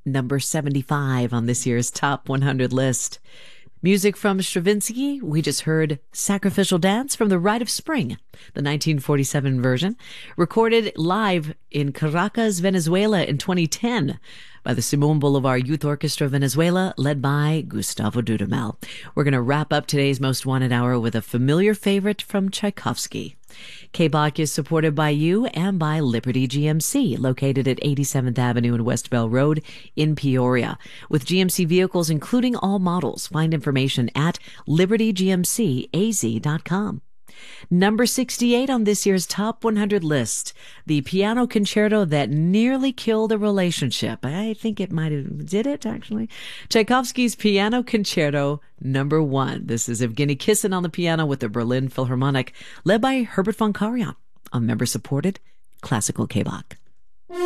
number 75 on this year's Top 100 list. Music from Stravinsky, we just heard Sacrificial Dance from The Rite of Spring, the 1947 version, recorded live in Caracas, Venezuela in 2010 by the Simón Bolívar Youth Orchestra Venezuela, led by Gustavo Dudamel. We're going to wrap up today's Most Wanted Hour with a familiar favorite from Tchaikovsky. KBOK is supported by you and by Liberty GMC, located at 87th Avenue and West Bell Road in Peoria. With GMC vehicles, including all models, find information at libertygmcaz.com. Number 68 on this year's Top 100 list, the piano concerto that nearly killed a relationship. I think it might have, did it actually? Tchaikovsky's Piano Concerto number 1. This is Evgeny Kissin on the piano with the Berlin Philharmonic, led by Herbert von Karajan, on member-supported Classical KBOK.